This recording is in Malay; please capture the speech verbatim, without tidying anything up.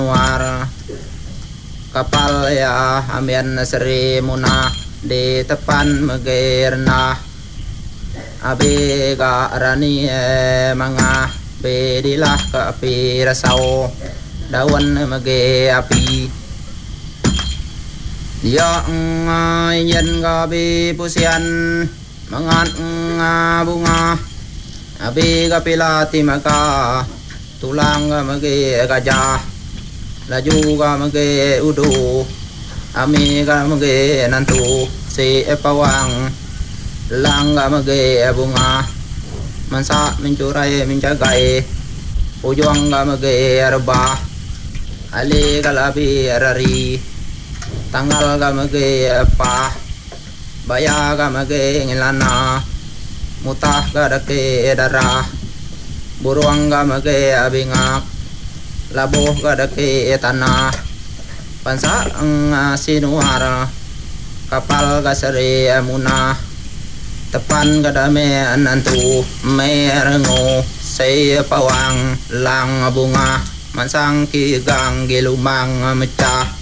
war kapal ya amian Sri Munah di tepan Megerna abega rani mangah bedilah ke api rasau daun mege api ya yen gabi pusian mangat bunga abi kapilati maka tulang mege gajah laju mege udu ami mege nantu si pawang lang mege bunga mansa mencurai menjagai ujung mege rebah ali kalabi rari tanggal mege apa baya mege ngilana mutah gadake darah buruang mege abingak labuh gadake tanah pansa sinuar kapal gasari munah tepan gadame nantu merengo say pawang lang bunga mansang kigang gilumang mecah